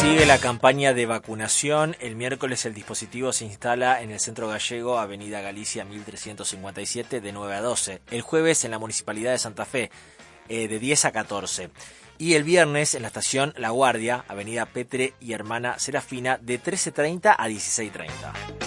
Sigue la campaña de vacunación. El miércoles el dispositivo se instala en el Centro Gallego, Avenida Galicia 1357, de 9 a 12. El jueves en la Municipalidad de Santa Fe, de 10 a 14. Y el viernes en la estación La Guardia, Avenida Petre y Hermana Serafina, de 13:30 a 16:30.